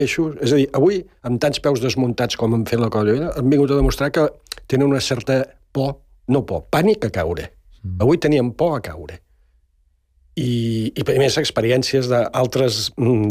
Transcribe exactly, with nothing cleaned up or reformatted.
eixos. És a dir, avui, amb tants peus desmuntats com han fet la colla, han vingut a demostrar que tenen una certa por, no por, pànic a caure. Mm. Avui teníem por a caure. I, i a més, experiències d'altres